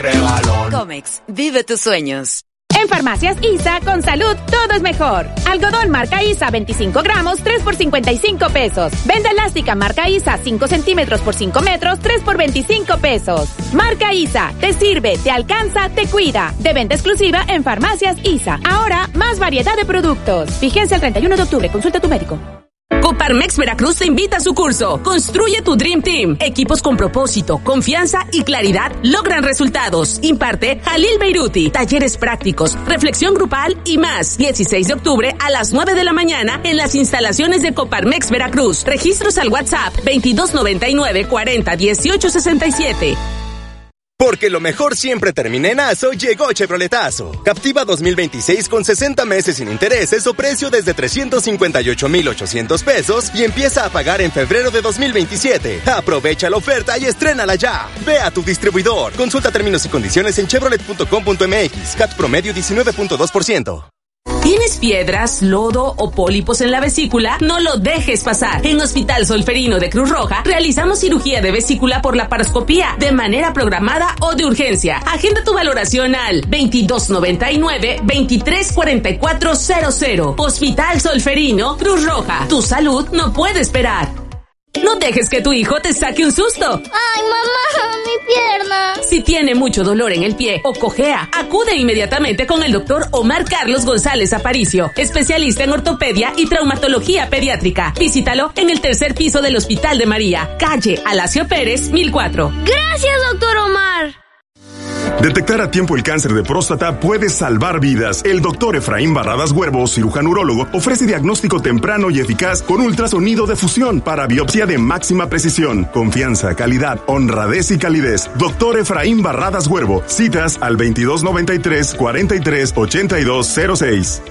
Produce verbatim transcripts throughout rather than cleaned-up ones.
Regalón. Comex, vive tus sueños. En Farmacias ISA, con salud, todo es mejor. Algodón marca ISA, veinticinco gramos, tres por cincuenta y cinco pesos. Venda elástica marca ISA, cinco centímetros por cinco metros, tres por veinticinco pesos. Marca ISA, te sirve, te alcanza, te cuida. De venta exclusiva en Farmacias ISA. Ahora, más variedad de productos. Vigencia el treinta y uno de octubre, consulta a tu médico. Coparmex Veracruz te invita a su curso Construye tu Dream Team. Equipos con propósito, confianza y claridad logran resultados. Imparte Jalil Beiruti. Talleres prácticos, reflexión grupal y más. dieciséis de octubre a las nueve de la mañana en las instalaciones de Coparmex Veracruz. Registros al WhatsApp veintidós noventa y nueve cuarenta dieciocho sesenta y siete. Porque lo mejor siempre termina en Aso, llegó Chevroletazo. Captiva dos mil veintiséis con sesenta meses sin intereses o precio desde trescientos cincuenta y ocho mil ochocientos pesos y empieza a pagar en febrero de dos mil veintisiete. Aprovecha la oferta y estrénala ya. Ve a tu distribuidor. Consulta términos y condiciones en chevrolet punto com punto m x. C A T promedio diecinueve punto dos por ciento. ¿Tienes piedras, lodo o pólipos en la vesícula? No lo dejes pasar. En Hospital Solferino de Cruz Roja realizamos cirugía de vesícula por laparoscopía de manera programada o de urgencia. Agenda tu valoración al veintidós noventa y nueve veintitrés cuarenta y cuatro cero cero. Hospital Solferino Cruz Roja. Tu salud no puede esperar. No dejes que tu hijo te saque un susto. ¡Ay, mamá! ¡Mi pierna! Si tiene mucho dolor en el pie o cojea, acude inmediatamente con el doctor Omar Carlos González Aparicio, especialista en ortopedia y traumatología pediátrica. Visítalo en el tercer piso del Hospital de María, calle Alacio Pérez, mil cuatro. ¡Gracias, doctor Omar! Detectar a tiempo el cáncer de próstata puede salvar vidas. El doctor Efraín Barradas Huervo, cirujano urólogo, ofrece diagnóstico temprano y eficaz con ultrasonido de fusión para biopsia de máxima precisión. Confianza, calidad, honradez y calidez. Doctor Efraín Barradas Huervo. Citas al veintidós noventa y tres cuarenta y tres ochenta y dos cero seis.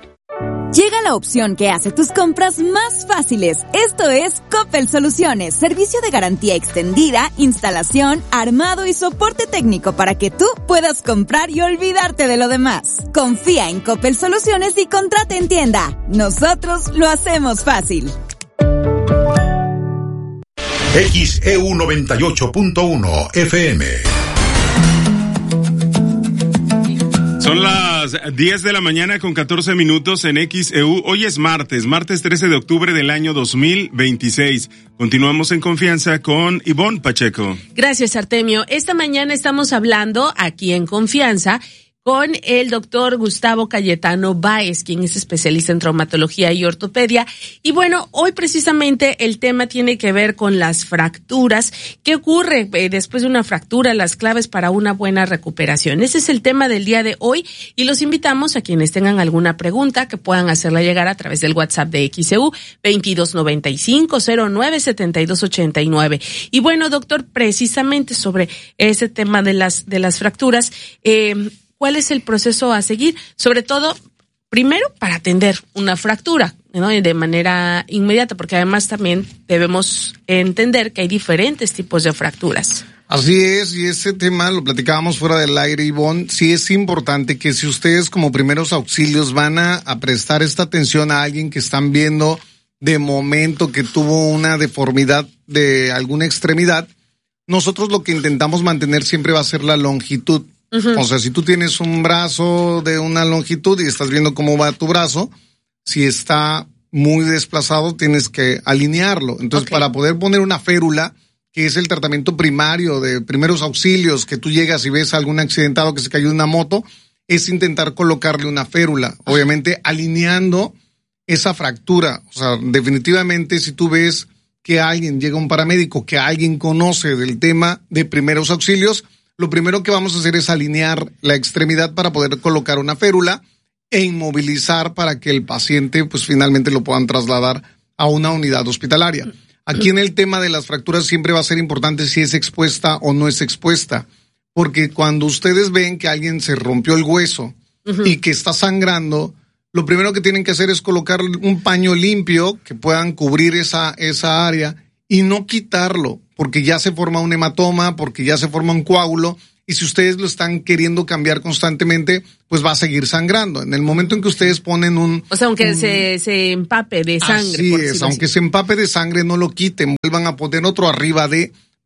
Llega la opción que hace tus compras más fáciles. Esto es Coppel Soluciones, servicio de garantía extendida, instalación, armado y soporte técnico para que tú puedas comprar y olvidarte de lo demás. Confía en Coppel Soluciones y contrata en tienda. Nosotros lo hacemos fácil. X E U noventa y ocho punto uno F M. Son las diez de la mañana con catorce minutos en X E U. Hoy es martes, martes trece de octubre del año dos mil veintiséis. Continuamos en confianza con Ivonne Pacheco. Gracias, Artemio. Esta mañana estamos hablando aquí en Confianza con el doctor Gustavo Cayetano Báez, quien es especialista en traumatología y ortopedia. Y bueno, hoy precisamente el tema tiene que ver con las fracturas. ¿Qué ocurre eh, después de una fractura? Las claves para una buena recuperación. Ese es el tema del día de hoy y los invitamos a quienes tengan alguna pregunta que puedan hacerla llegar a través del WhatsApp de X E U veintidós noventa y cinco cero nueve setenta y dos ochenta y nueve. Y bueno, doctor, precisamente sobre ese tema de las de las fracturas, eh, ¿cuál es el proceso a seguir? Sobre todo, primero, para atender una fractura, ¿no? De manera inmediata, porque además también debemos entender que hay diferentes tipos de fracturas. Así es, y ese tema lo platicábamos fuera del aire, Ivonne. Sí es importante que si ustedes como primeros auxilios van a, a prestar esta atención a alguien que están viendo de momento que tuvo una deformidad de alguna extremidad, nosotros lo que intentamos mantener siempre va a ser la longitud. Uh-huh. O sea, si tú tienes un brazo de una longitud y estás viendo cómo va tu brazo, si está muy desplazado tienes que alinearlo. Entonces, okay, para poder poner una férula, que es el tratamiento primario de primeros auxilios, que tú llegas y ves a algún accidentado que se cayó de una moto, es intentar colocarle una férula, obviamente alineando esa fractura. O sea, definitivamente si tú ves que alguien, llega un paramédico, que alguien conoce del tema de primeros auxilios, lo primero que vamos a hacer es alinear la extremidad para poder colocar una férula e inmovilizar para que el paciente pues finalmente lo puedan trasladar a una unidad hospitalaria. Aquí en el tema de las fracturas siempre va a ser importante si es expuesta o no es expuesta, porque cuando ustedes ven que alguien se rompió el hueso uh-huh. y que está sangrando, lo primero que tienen que hacer es colocar un paño limpio que puedan cubrir esa, esa área y no quitarlo, porque ya se forma un hematoma, porque ya se forma un coágulo, y si ustedes lo están queriendo cambiar constantemente, pues va a seguir sangrando. En el momento en que ustedes ponen un... O sea, aunque un, se, se empape de sangre. Así es, aunque se empape de sangre, no lo quiten, vuelvan a poner otro arriba de,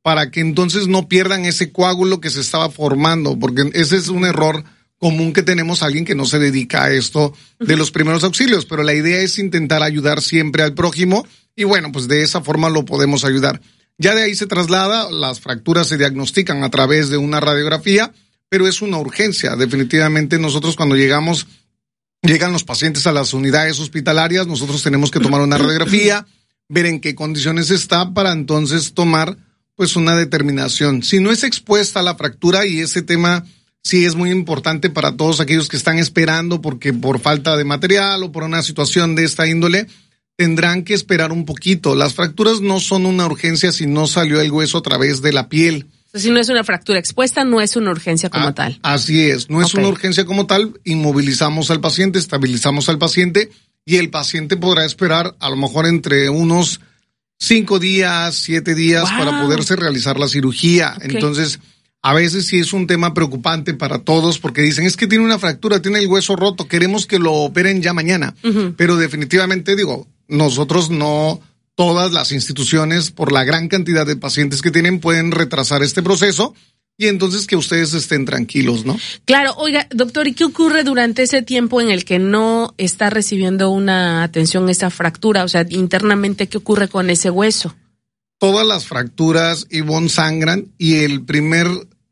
para que entonces no pierdan ese coágulo que se estaba formando, porque ese es un error común que tenemos alguien que no se dedica a esto de los primeros auxilios, pero la idea es intentar ayudar siempre al prójimo y bueno, pues de esa forma lo podemos ayudar. Ya de ahí se traslada, las fracturas se diagnostican a través de una radiografía, pero es una urgencia. Definitivamente nosotros cuando llegamos, llegan los pacientes a las unidades hospitalarias, nosotros tenemos que tomar una radiografía, ver en qué condiciones está para entonces tomar pues una determinación. Si no es expuesta a la fractura, y ese tema sí es muy importante para todos aquellos que están esperando porque por falta de material o por una situación de esta índole, tendrán que esperar un poquito. Las fracturas no son una urgencia si no salió el hueso a través de la piel. Si no es una fractura expuesta, no es una urgencia como ah, tal. Así es, no es okay. una urgencia como tal, inmovilizamos al paciente, estabilizamos al paciente y el paciente podrá esperar a lo mejor entre unos cinco días, siete días wow. para poderse realizar la cirugía. Okay. Entonces, a veces sí es un tema preocupante para todos porque dicen, es que tiene una fractura, tiene el hueso roto, queremos que lo operen ya mañana. Uh-huh. Pero definitivamente, digo, nosotros no, todas las instituciones, por la gran cantidad de pacientes que tienen, pueden retrasar este proceso y entonces que ustedes estén tranquilos, ¿no? Claro, oiga, doctor, ¿y qué ocurre durante ese tiempo en el que no está recibiendo una atención esta fractura? O sea, internamente, ¿qué ocurre con ese hueso? Todas las fracturas, Ivonne, sangran y el primer,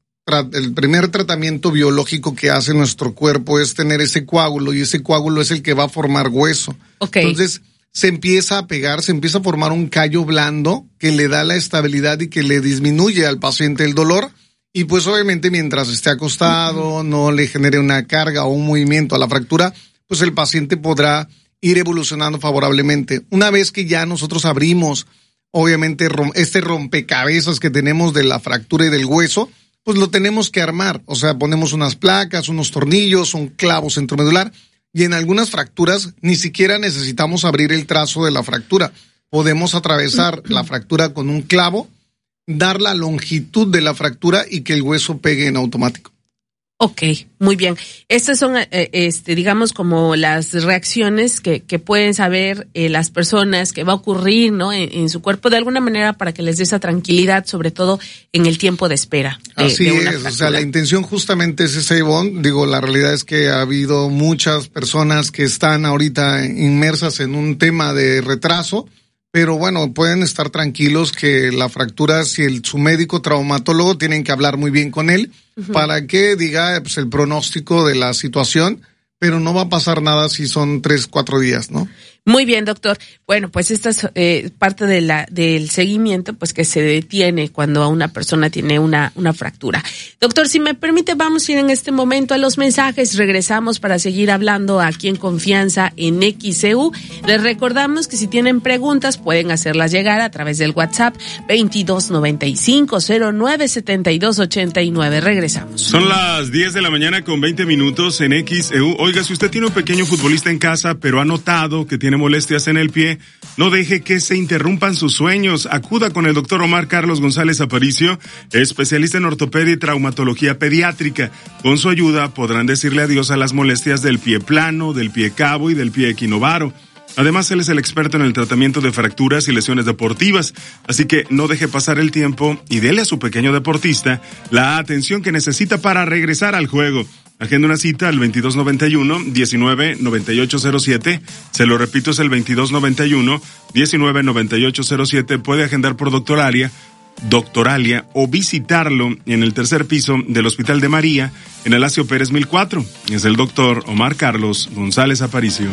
el primer tratamiento biológico que hace nuestro cuerpo es tener ese coágulo y ese coágulo es el que va a formar hueso. Okay. Entonces, se empieza a pegar, se empieza a formar un callo blando que le da la estabilidad y que le disminuye al paciente el dolor. Y pues obviamente mientras esté acostado, uh-huh. no le genere una carga o un movimiento a la fractura, pues el paciente podrá ir evolucionando favorablemente. Una vez que ya nosotros abrimos, obviamente, este rompecabezas que tenemos de la fractura y del hueso, pues lo tenemos que armar. O sea, ponemos unas placas, unos tornillos, un clavo centromedular. Y en algunas fracturas ni siquiera necesitamos abrir el trazo de la fractura. Podemos atravesar la fractura con un clavo, dar la longitud de la fractura y que el hueso pegue en automático. Ok, muy bien. Estas son, eh, este, digamos, como las reacciones que, que pueden saber eh, las personas que va a ocurrir, ¿no? En, en su cuerpo de alguna manera para que les dé esa tranquilidad, sobre todo en el tiempo de espera. De, Así de una es, fractura. O sea, la intención justamente es esa, Ivonne. Digo, la realidad es que ha habido muchas personas que están ahorita inmersas en un tema de retraso. Pero bueno, pueden estar tranquilos que la fractura, si el, su médico traumatólogo, tienen que hablar muy bien con él uh-huh. para que diga pues, el pronóstico de la situación, pero no va a pasar nada si son tres, cuatro días, ¿no? Muy bien, doctor. Bueno, pues esta es eh, parte de la del seguimiento, pues que se detiene cuando a una persona tiene una una fractura. Doctor, si me permite, vamos a ir en este momento a los mensajes. Regresamos para seguir hablando aquí en Confianza en X C U. Les recordamos que si tienen preguntas pueden hacerlas llegar a través del WhatsApp veintidós noventa y cinco cero nueve setenta y dos ochenta y nueve. Regresamos. Son las diez de la mañana con veinte minutos en X C U. Oiga, si usted tiene un pequeño futbolista en casa, pero ha notado que tiene molestias en el pie, no deje que se interrumpan sus sueños. Acuda con el doctor Omar Carlos González Aparicio, especialista en ortopedia y traumatología pediátrica. Con su ayuda podrán decirle adiós a las molestias del pie plano, del pie cabo y del pie equinovaro. Además, él es el experto en el tratamiento de fracturas y lesiones deportivas, así que no deje pasar el tiempo y dele a su pequeño deportista la atención que necesita para regresar al juego. Agenda una cita al veintidós noventa y uno, diecinueve noventa y ocho cero siete. Se lo repito, es el veintidós noventa y uno, diecinueve noventa y ocho cero siete. Puede agendar por Doctoralia, Doctoralia o visitarlo en el tercer piso del Hospital de María, en el Acio Pérez mil cuatro. Es el doctor Omar Carlos González Aparicio.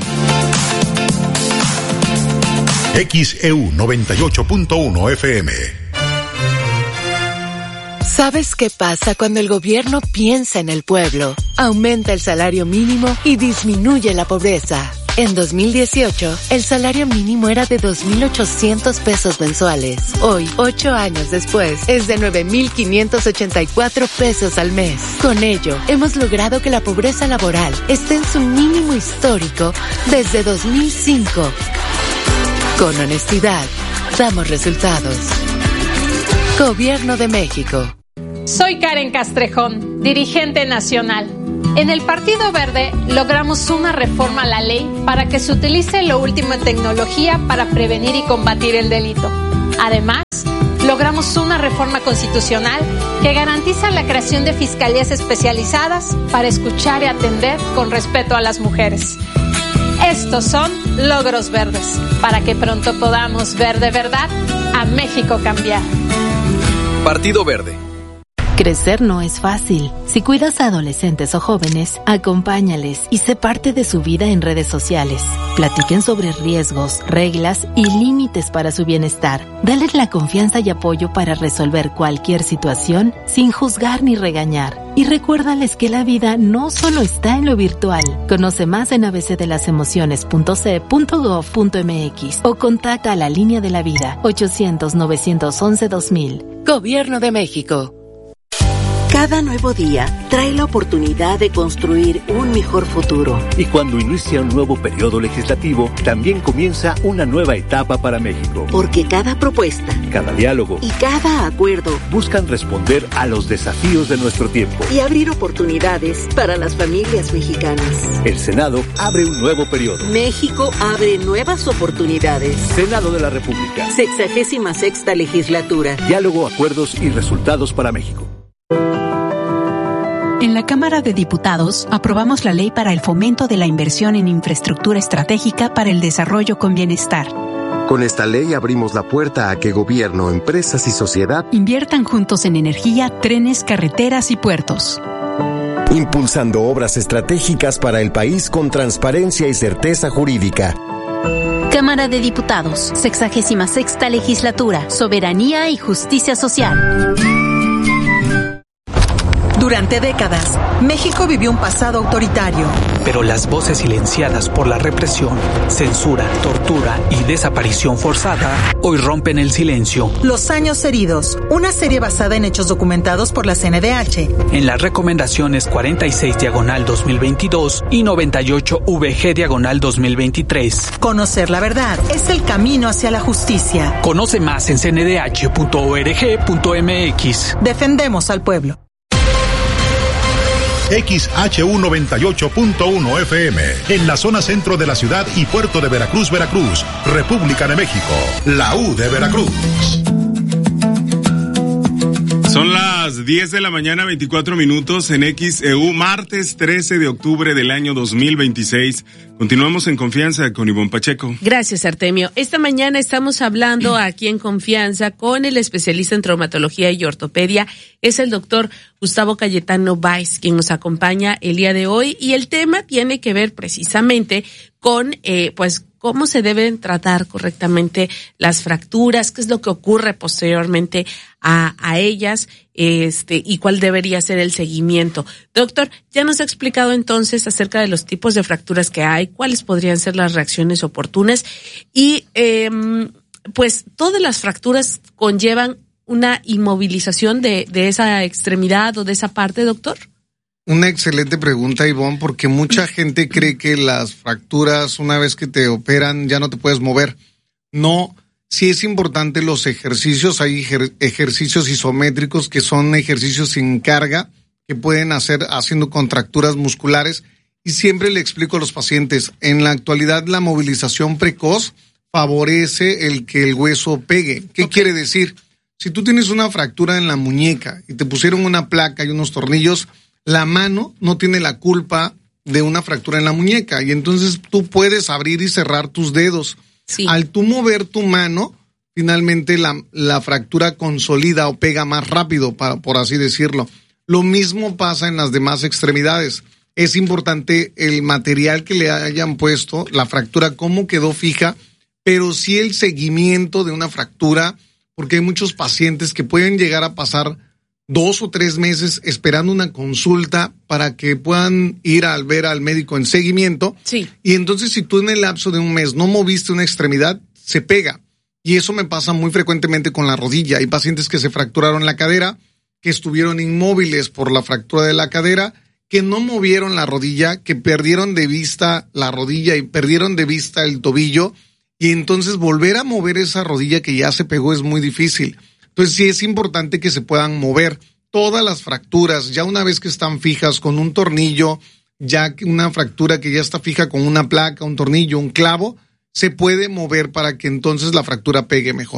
X E U noventa y ocho punto uno F M. ¿Sabes qué pasa cuando el gobierno piensa en el pueblo? Aumenta el salario mínimo y disminuye la pobreza. En dos mil dieciocho, el salario mínimo era de dos mil ochocientos pesos mensuales. Hoy, ocho años después, es de nueve mil quinientos ochenta y cuatro pesos al mes. Con ello, hemos logrado que la pobreza laboral esté en su mínimo histórico desde dos mil cinco. Con honestidad, damos resultados. Gobierno de México. Soy Karen Castrejón, dirigente nacional. En el Partido Verde logramos una reforma a la ley para que se utilice lo último en tecnología para prevenir y combatir el delito. Además, logramos una reforma constitucional que garantiza la creación de fiscalías especializadas para escuchar y atender con respeto a las mujeres. Estos son logros verdes, para que pronto podamos ver de verdad a México cambiar. Partido Verde. Crecer no es fácil. Si cuidas a adolescentes o jóvenes, acompáñales y sé parte de su vida en redes sociales. Platiquen sobre riesgos, reglas y límites para su bienestar. Dales la confianza y apoyo para resolver cualquier situación sin juzgar ni regañar. Y recuérdales que la vida no solo está en lo virtual. Conoce más en a b c de las emociones punto c punto gov punto m x o contacta a la Línea de la Vida ochocientos, novecientos once, dos mil. Gobierno de México. Cada nuevo día trae la oportunidad de construir un mejor futuro. Y cuando inicia un nuevo periodo legislativo, también comienza una nueva etapa para México. Porque cada propuesta, cada diálogo y cada acuerdo buscan responder a los desafíos de nuestro tiempo y abrir oportunidades para las familias mexicanas. El Senado abre un nuevo periodo. México abre nuevas oportunidades. Senado de la República. Sexagésima sexta legislatura. Diálogo, acuerdos y resultados para México. En la Cámara de Diputados aprobamos la ley para el fomento de la inversión en infraestructura estratégica para el desarrollo con bienestar. Con esta ley abrimos la puerta a que gobierno, empresas y sociedad inviertan juntos en energía, trenes, carreteras y puertos. Impulsando obras estratégicas para el país con transparencia y certeza jurídica. Cámara de Diputados, sexagésima sexta legislatura, soberanía y justicia social. Durante décadas, México vivió un pasado autoritario. Pero las voces silenciadas por la represión, censura, tortura y desaparición forzada hoy rompen el silencio. Los años heridos, una serie basada en hechos documentados por la C N D H. En las recomendaciones cuarenta y seis diagonal dos mil veintidós y noventa y ocho V G diagonal dos mil veintitrés. Conocer la verdad es el camino hacia la justicia. Conoce más en c n d h punto org punto m x. Defendemos al pueblo. X H U noventa y ocho punto uno F M, en la zona centro de la ciudad y puerto de Veracruz, Veracruz, República de México, la U de Veracruz. Son las diez de la mañana, veinticuatro minutos en X E U, martes trece de octubre del año dos mil veintiséis. Continuamos en Confianza con Ivonne Pacheco. Gracias, Artemio. Esta mañana estamos hablando aquí en Confianza con el especialista en traumatología y ortopedia. Es el doctor Gustavo Cayetano Báez, quien nos acompaña el día de hoy. Y el tema tiene que ver precisamente con, eh, pues, cómo se deben tratar correctamente las fracturas, qué es lo que ocurre posteriormente a, a ellas, este, y cuál debería ser el seguimiento. Doctor, ya nos ha explicado entonces acerca de los tipos de fracturas que hay, cuáles podrían ser las reacciones oportunas, y eh, pues todas las fracturas conllevan una inmovilización de, de esa extremidad o de esa parte, doctor. Una excelente pregunta, Ivonne, porque mucha gente cree que las fracturas, una vez que te operan, ya no te puedes mover. No, sí es importante los ejercicios. Hay ejer- ejercicios isométricos que son ejercicios sin carga, que pueden hacer haciendo contracturas musculares. Y siempre le explico a los pacientes, en la actualidad la movilización precoz favorece el que el hueso pegue. ¿Qué okay. quiere decir? Si tú tienes una fractura en la muñeca y te pusieron una placa y unos tornillos, la mano no tiene la culpa de una fractura en la muñeca y entonces tú puedes abrir y cerrar tus dedos. Sí. Al tú mover tu mano, finalmente la, la fractura consolida o pega más rápido, para, por así decirlo. Lo mismo pasa en las demás extremidades. Es importante el material que le hayan puesto, la fractura, cómo quedó fija, pero sí el seguimiento de una fractura, porque hay muchos pacientes que pueden llegar a pasar dos o tres meses esperando una consulta para que puedan ir a ver al médico en seguimiento. Sí. Y entonces si tú en el lapso de un mes no moviste una extremidad, se pega. Y eso me pasa muy frecuentemente con la rodilla. Hay pacientes que se fracturaron la cadera, que estuvieron inmóviles por la fractura de la cadera, que no movieron la rodilla, que perdieron de vista la rodilla y perdieron de vista el tobillo. Y entonces volver a mover esa rodilla que ya se pegó es muy difícil. Entonces sí es importante que se puedan mover todas las fracturas, ya una vez que están fijas con un tornillo, ya una fractura que ya está fija con una placa, un tornillo, un clavo, se puede mover para que entonces la fractura pegue mejor.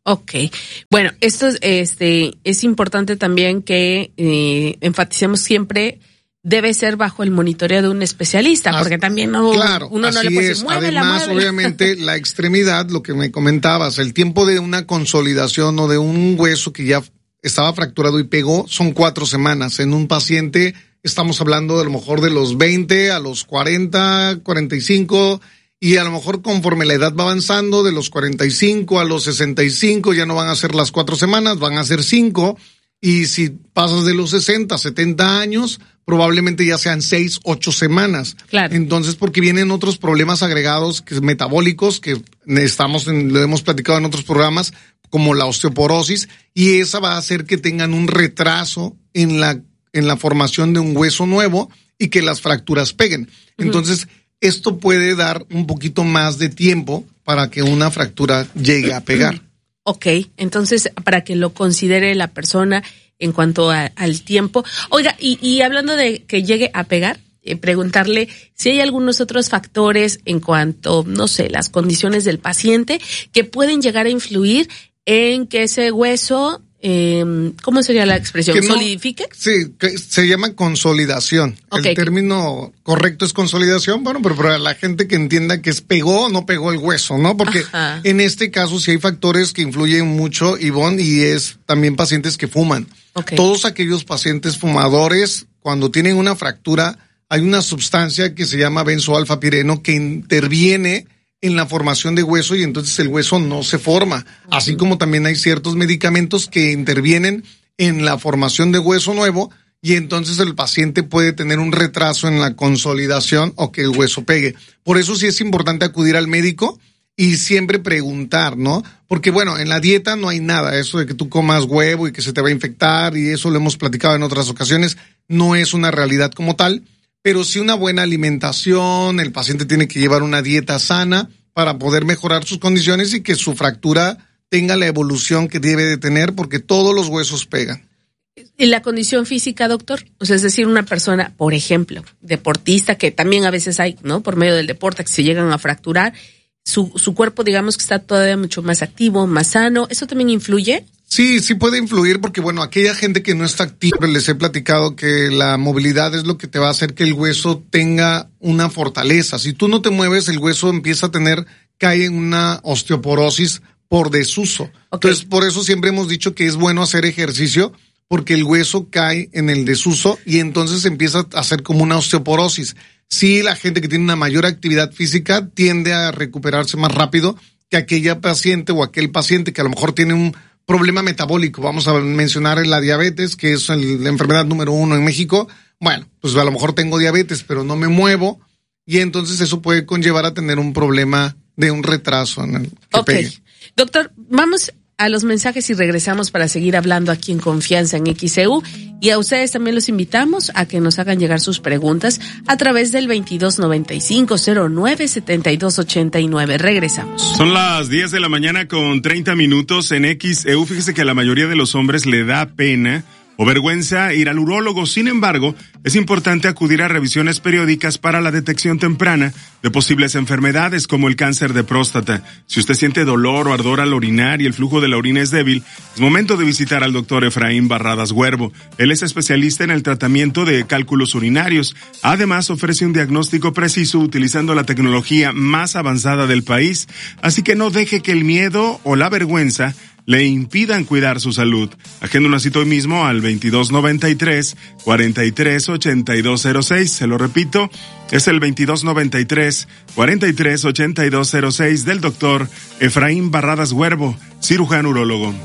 Ok. Bueno, esto es, este, es importante también que eh, enfaticemos siempre, debe ser bajo el monitoreo de un especialista, As, porque también no, claro, uno no le puede decir, muévela, Además, muévela. obviamente, la extremidad, lo que me comentabas, el tiempo de una consolidación o de un hueso que ya estaba fracturado y pegó, son cuatro semanas. En un paciente estamos hablando de a lo mejor de los veinte a los cuarenta, cuarenta y cinco, y a lo mejor conforme la edad va avanzando, de los cuarenta y cinco a los sesenta y cinco, ya no van a ser las cuatro semanas, van a ser cinco, y si pasas de los sesenta, setenta años, probablemente ya sean seis, ocho semanas. Claro. Entonces, porque vienen otros problemas agregados que metabólicos que estamos en, lo hemos platicado en otros programas, como la osteoporosis, y esa va a hacer que tengan un retraso en la en la formación de un hueso nuevo y que las fracturas peguen. Entonces, uh-huh. esto puede dar un poquito más de tiempo para que una fractura llegue a pegar. Ok, entonces, para que lo considere la persona en cuanto a, al tiempo. Oiga, y, y hablando de que llegue a pegar, eh, preguntarle si hay algunos otros factores en cuanto, no sé, las condiciones del paciente que pueden llegar a influir en que ese hueso, eh, ¿cómo sería la expresión? No, ¿Solidifique? Sí, que se llama consolidación. Okay. El término correcto es consolidación, bueno, pero para la gente que entienda que es pegó o no pegó el hueso, ¿no? Porque Ajá. en este caso sí hay factores que influyen mucho, Ivonne, y es también pacientes que fuman. Okay. Todos aquellos pacientes fumadores, cuando tienen una fractura, hay una sustancia que se llama benzoalfapireno que interviene en la formación de hueso y entonces el hueso no se forma. Uh-huh. Así como también hay ciertos medicamentos que intervienen en la formación de hueso nuevo y entonces el paciente puede tener un retraso en la consolidación o que el hueso pegue. Por eso sí es importante acudir al médico y siempre preguntar, ¿no? Porque bueno, en la dieta no hay nada, eso de que tú comas huevo y que se te va a infectar y eso lo hemos platicado en otras ocasiones, no es una realidad como tal. Pero sí una buena alimentación, el paciente tiene que llevar una dieta sana para poder mejorar sus condiciones y que su fractura tenga la evolución que debe de tener, porque todos los huesos pegan. ¿Y la condición física, doctor? O sea, es decir, una persona, por ejemplo, deportista, que también a veces hay, ¿no? Por medio del deporte que se llegan a fracturar, su, su cuerpo, digamos que está todavía mucho más activo, más sano, ¿eso también influye? Sí, sí puede influir porque, bueno, aquella gente que no está activa, les he platicado que la movilidad es lo que te va a hacer que el hueso tenga una fortaleza. Si tú no te mueves, el hueso empieza a tener, cae en una osteoporosis por desuso. Okay. Entonces, por eso siempre hemos dicho que es bueno hacer ejercicio porque el hueso cae en el desuso y entonces empieza a hacer como una osteoporosis. Sí, la gente que tiene una mayor actividad física tiende a recuperarse más rápido que aquella paciente o aquel paciente que a lo mejor tiene un problema metabólico. Vamos a mencionar la diabetes, que es el, la enfermedad número uno en México. Bueno, pues a lo mejor tengo diabetes, pero no me muevo, y entonces eso puede conllevar a tener un problema de un retraso en el que Ok. pegue. Doctor, vamos a los mensajes y regresamos para seguir hablando aquí en Confianza en X E U. Y a ustedes también los invitamos a que nos hagan llegar sus preguntas a través del veintidós noventa y cinco cero nueve setenta y dos ochenta y nueve. Regresamos. Son las diez de la mañana con treinta minutos en X E U. Fíjese que a la mayoría de los hombres le da pena o vergüenza ir al urólogo. Sin embargo, es importante acudir a revisiones periódicas para la detección temprana de posibles enfermedades como el cáncer de próstata. Si usted siente dolor o ardor al orinar y el flujo de la orina es débil, es momento de visitar al doctor Efraín Barradas Huervo. Él es especialista en el tratamiento de cálculos urinarios. Además, ofrece un diagnóstico preciso utilizando la tecnología más avanzada del país. Así que no deje que el miedo o la vergüenza le impidan cuidar su salud. Agenda una cita hoy mismo al veintidós noventa y tres cuarenta y tres ochenta y dos cero seis. Se lo repito, es el veintidós noventa y tres cuarenta y tres ochenta y dos cero seis del doctor Efraín Barradas Huervo, cirujano urólogo.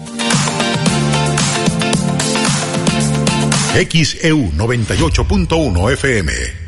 X E U noventa y ocho punto uno F M.